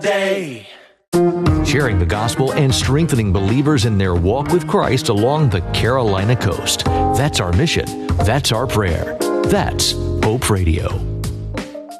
day. Sharing the gospel and strengthening believers in their walk with Christ along the Carolina coast. That's our mission. That's our prayer. That's Hope Radio.